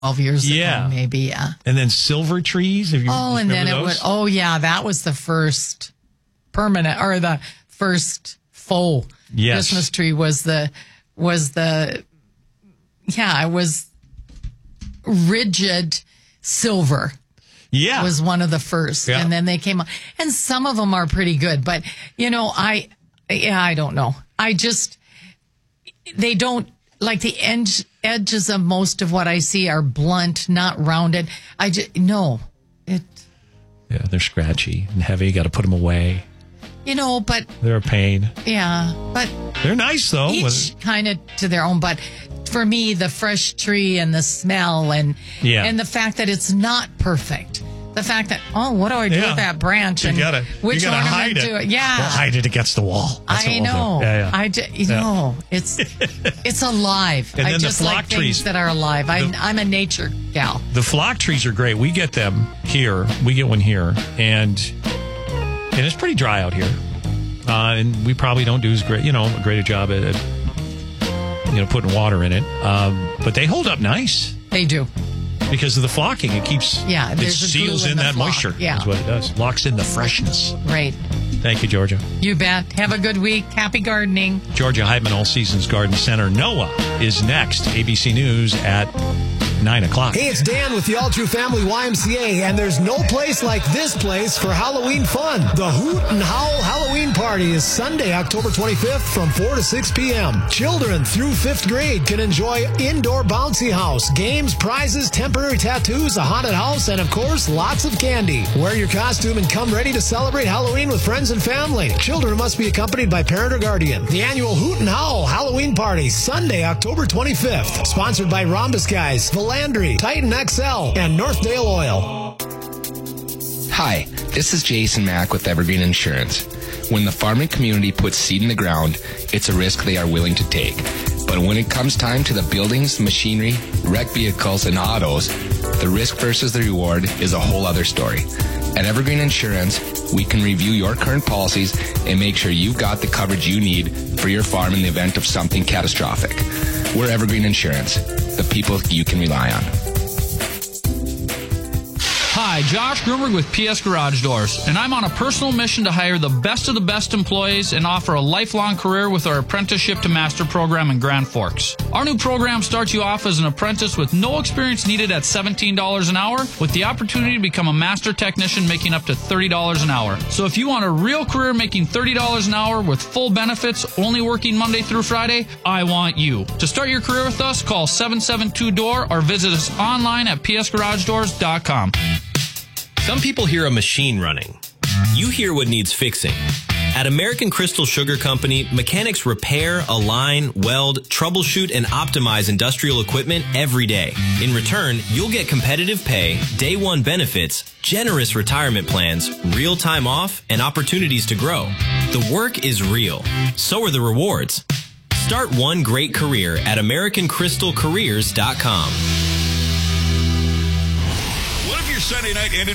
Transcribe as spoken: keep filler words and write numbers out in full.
twelve years Yeah. ago, maybe, yeah. And then silver trees. Have you Oh, and then it those? would, oh, yeah, that was the first permanent, or the first faux Yes. Christmas tree was the, was the, yeah, it was rigid silver. Yeah. Was one of the first. Yeah. And then they came on. And some of them are pretty good. But, you know, I, yeah, I don't know. I just, they don't, like the edge, edges of most of what I see are blunt, not rounded. I just, no. It, Yeah, they're scratchy and heavy. You got to put them away. you know, but, They're a pain. yeah, but They're nice, though. each kind of to their own. But for me, the fresh tree and the smell and, Yeah. and the fact that it's not perfect. The fact that, oh, what do I do Yeah. with that branch? You And gotta, which you gotta ornament hide it. do it? Yeah. Well, hide it against the wall. That's I what we'll do. know. Yeah, yeah. I ju- you Yeah. know, it's it's alive. And I then the just flock like trees. things that are alive. I, The- I'm a nature gal. The flock trees are great. We get them here. We get one here, and and it's pretty dry out here. Uh, and we probably don't do as great, you know, a greater job at, at you know putting water in it. Um, but they hold up nice They do. because of the flocking. It keeps Yeah, it there's a seals glue in in the that flock. moisture. Yeah. That's what it does. Locks in the freshness. Right. Thank you, Georgia. You bet. Have a good week. Happy gardening. Georgia Heitman, All Seasons Garden Center. Noah is next. A B C News at nine o'clock. Hey, it's Dan with the All True Family Y M C A, and there's no place like this place for Halloween fun. The Hoot and Howl Halloween Party is Sunday, October twenty-fifth from four to six p.m. Children through fifth grade can enjoy indoor bouncy house, games, prizes, temporary tattoos, a haunted house, and of course, lots of candy. Wear your costume and come ready to celebrate Halloween with friends and family. Children must be accompanied by parent or guardian. The annual Hoot and Howl Halloween Party, Sunday, October twenty-fifth. Sponsored by Rhombus Guys, Landry, Titan X L, and Northdale Oil. Hi, this is Jason Mack with Evergreen Insurance. When the farming community puts seed in the ground, it's a risk they are willing to take. But when it comes time to the buildings, machinery, wrecked vehicles, and autos, the risk versus the reward is a whole other story. At Evergreen Insurance, we can review your current policies and make sure you've got the coverage you need for your farm in the event of something catastrophic. We're Evergreen Insurance, the people you can rely on. Hi, Josh Grumberg with P S Garage Doors, and I'm on a personal mission to hire the best of the best employees and offer a lifelong career with our Apprenticeship to Master program in Grand Forks. Our new program starts you off as an apprentice with no experience needed at seventeen dollars an hour, with the opportunity to become a master technician making up to thirty dollars an hour. So if you want a real career making thirty dollars an hour with full benefits, only working Monday through Friday, I want you. To start your career with us, call seven seven two D O O R or visit us online at p s garage doors dot com. Some people hear a machine running. You hear what needs fixing. At American Crystal Sugar Company, mechanics repair, align, weld, troubleshoot, and optimize industrial equipment every day. In return, you'll get competitive pay, day one benefits, generous retirement plans, real time off, and opportunities to grow. The work is real. So are the rewards. Start one great career at american crystal careers dot com. What if your Sunday night ended